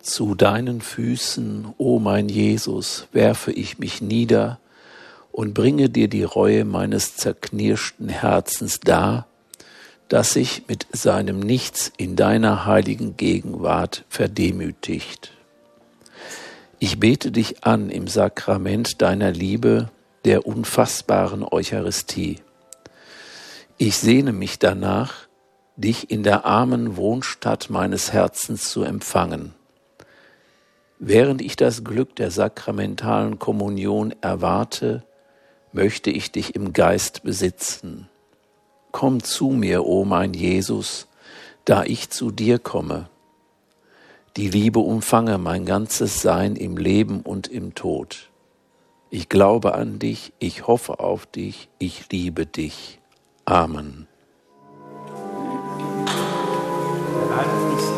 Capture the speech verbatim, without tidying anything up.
Zu deinen Füßen, o mein Jesus, werfe ich mich nieder und bringe dir die Reue meines zerknirschten Herzens dar, das sich mit seinem Nichts in deiner heiligen Gegenwart verdemütigt. Ich bete dich an im Sakrament deiner Liebe, der unfassbaren Eucharistie. Ich sehne mich danach, dich in der armen Wohnstatt meines Herzens zu empfangen. Während ich das Glück der sakramentalen Kommunion erwarte, möchte ich dich im Geist besitzen. Komm zu mir, o mein Jesus, da ich zu dir komme. Die Liebe umfange mein ganzes Sein im Leben und im Tod. Ich glaube an dich, ich hoffe auf dich, ich liebe dich. Amen. Der Leib ist